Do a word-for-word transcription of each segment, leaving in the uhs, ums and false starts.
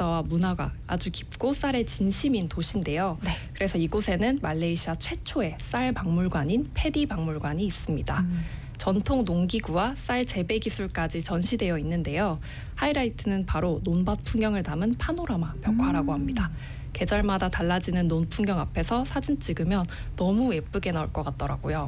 역사와 문화가 아주 깊고 쌀의 진심인 도시인데요. 네. 그래서 이곳에는 말레이시아 최초의 쌀 박물관인 패디 박물관이 있습니다. 음. 전통 농기구와 쌀 재배 기술까지 전시되어 있는데요. 하이라이트는 바로 논밭 풍경을 담은 파노라마 벽화라고 음. 합니다. 계절마다 달라지는 논 풍경 앞에서 사진 찍으면 너무 예쁘게 나올 것 같더라고요.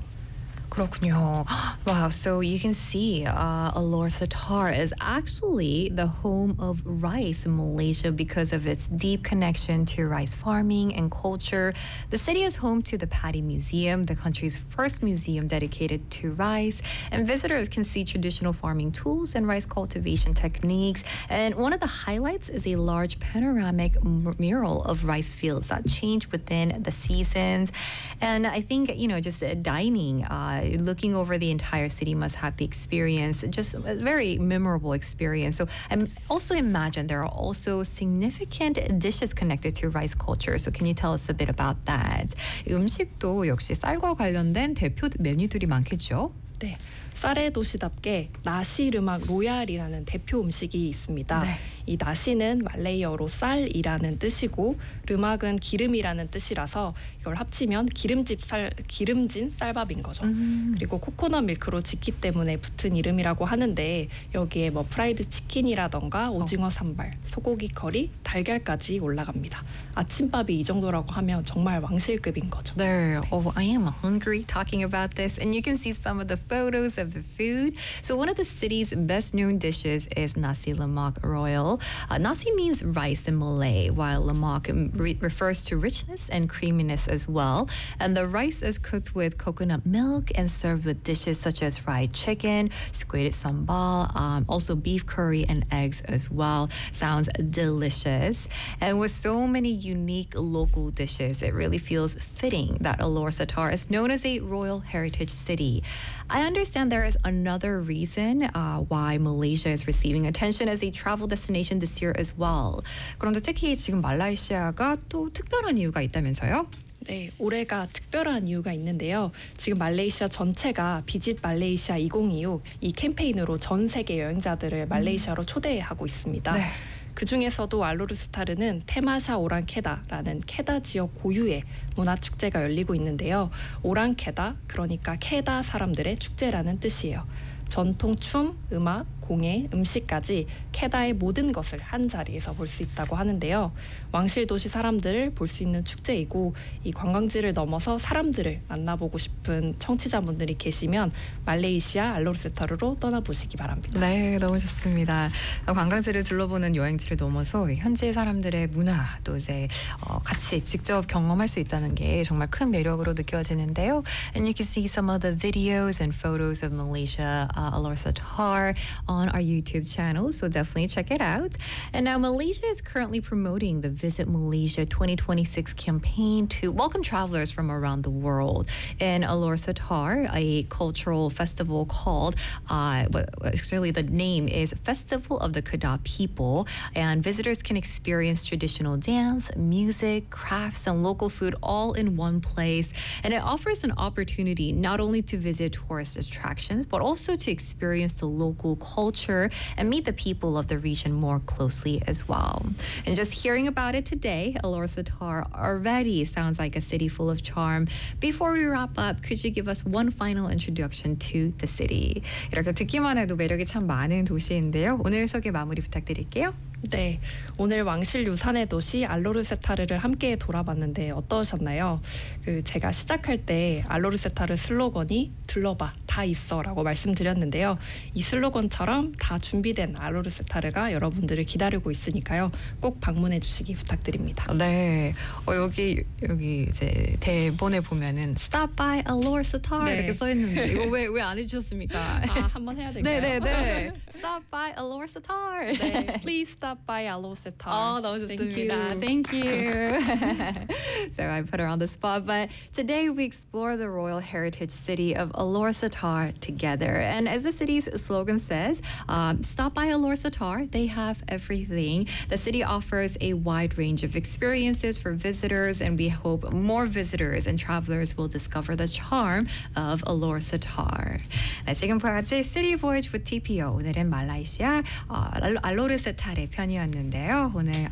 그렇군요. Wow, so you can see uh, Alor Setar is actually the home of rice in Malaysia because of its deep connection to rice farming and culture. The city is home to the Paddy Museum, the country's first museum dedicated to rice, and visitors can see traditional farming tools and rice cultivation techniques. And one of the highlights is a large panoramic m- mural of rice fields that change within the seasons. And I think, you know, just uh, dining, uh, looking over the entire city must have the experience, just a very memorable experience. So I also imagine there are also significant dishes connected to rice culture. So can you tell us a bit about that? 음식도 역시 쌀과 관련된 대표 메뉴들이 많겠죠? 네, 쌀의 도시답게 나시 르막 로얄이라는 대표 음식이 있습니다. 네. 이 나시는 말레이어로 쌀이라는 뜻이고 르막은 기름이라는 뜻이라서 이걸 합치면 기름집 쌀, 기름진 쌀밥인 거죠. 음. 그리고 코코넛 밀크로 짓기 때문에 붙은 이름이라고 하는데 여기에 뭐 프라이드 치킨이라던가 오징어 산발, 소고기 커리, 달걀까지 올라갑니다. 아침밥이 이 정도라고 하면 정말 왕실급인 거죠. There. Oh, I am hungry talking about this. And you can see some of the photos of the food. So one of the city's best known dishes is nasi lemak royal. Uh, nasi means rice in Malay, while lemak re- refers to richness and creaminess as well. And the rice is cooked with coconut milk and served with dishes such as fried chicken, squid sambal, um, also beef curry and eggs as well. Sounds delicious. And with so many unique local dishes, it really feels fitting that Alor Setar is known as a royal heritage city. I understand there is another reason uh, why Malaysia is receiving attention as a travel destination this year as well. 그런데 특히 지금 말레이시아가 또 특별한 이유가 있다면서요? 네, 올해가 특별한 이유가 있는데요. 지금 말레이시아 전체가 비짓 말레이시아 이천이십육 이 캠페인으로 전 세계 여행자들을 말레이시아로 초대하고 있습니다. 네. 그 중에서도 알로르스타르는 테마샤 오랑케다라는 케다 지역 고유의 문화축제가 열리고 있는데요. 오랑케다, 그러니까 케다 사람들의 축제라는 뜻이에요. 전통 춤, 음악, 공예, 음식까지 케다의 모든 것을 한 자리에서 볼 수 있다고 하는데요. 왕실 도시 사람들을 볼 수 있는 축제이고 이 관광지를 넘어서 사람들을 만나보고 싶은 청취자분들이 계시면 말레이시아 알로르세타르로 떠나보시기 바랍니다. 네, 너무 좋습니다. 관광지를 둘러보는 여행지를 넘어서 현지 사람들의 문화 또 이제 어, 같이 직접 경험할 수 있다는 게 정말 큰 매력으로 느껴지는데요. And you can see some of the videos and photos of Malaysia, uh, Alor Setar on our YouTube channel, so definitely check it out. And now Malaysia is currently promoting the Visit Malaysia twenty twenty-six campaign to welcome travelers from around the world. In Alor Setar, a cultural festival called, uh, well, actually the name is Festival of the Kedah People, and visitors can experience traditional dance, music, crafts, and local food all in one place. And it offers an opportunity not only to visit tourist attractions, but also to experience the local culture and meet the people of the region more closely as well. And just hearing about it today, Alor Setar already sounds like a city full of charm. Before we wrap up, could you give us one final introduction to the city? 이렇게 듣기만 해도 매력이 참 많은 도시인데요. 오늘 소개 마무리 부탁드릴게요. 네, 오늘 왕실 유산의 도시 알로르세타르를 함께 돌아봤는데 어떠셨나요? 그 제가 시작할 때 알로르세타르 슬로건이 들러봐 다 있어라고 말씀드렸는데요. 이 슬로건처럼 다 준비된 알로르세타르가 여러분들을 기다리고 있으니까요. 꼭 방문해 주시기 부탁드립니다. 네, 어, 여기 여기 이제 대본에 보면은 Stop by Alor Setar 네. 이렇게 써 있는데 이거 왜 왜 안 해주셨습니까? 아, 한번 해야 될까요? 네네네. Stop by Alor Setar. 네, please stop by 알로르세타르. 어, 너무 좋습니다. Thank you. Thank you. So I put her on the spot, but today we explore the royal heritage city of Alor Setar together. And as the city's slogan says, um, stop by Alor Setar. They have everything. The city offers a wide range of experiences for visitors, and we hope more visitors and travelers will discover the charm of Alor Setar. 네, 지금까지 City Voyage with 티피오. 오늘은 말레이시아 어, 알로르세타르 편이었는데요. 오늘